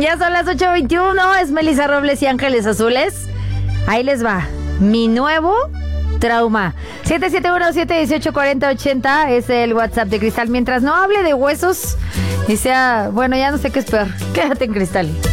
Ya son las 8:21, es Melissa Robles y Ángeles Azules. Ahí les va, mi nuevo trauma. 771-718-4080 es el WhatsApp de Cristal. Mientras no hable de huesos y sea, bueno, ya no sé qué es peor. Quédate en Cristal.